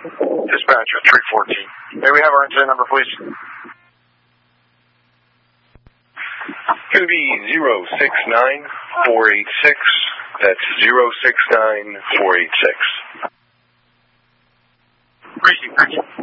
Dispatcher 314. May we have our incident number, please? Going to be 069486. That's 069486. Appreciate it.